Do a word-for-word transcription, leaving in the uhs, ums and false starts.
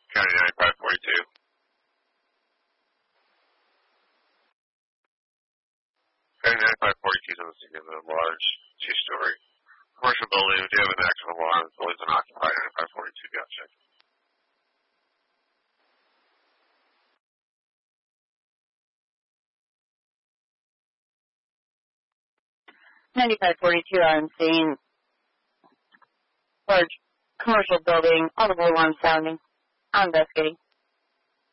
County ninety-five forty-two. County ninety-five forty-two is on the scene of a large two-story commercial building. We do have an active alarm. The building's unoccupied. ninety-five forty-two, gotcha. ninety-five forty-two on scene. Large commercial building. Audible alarm sounding. I'm investigating.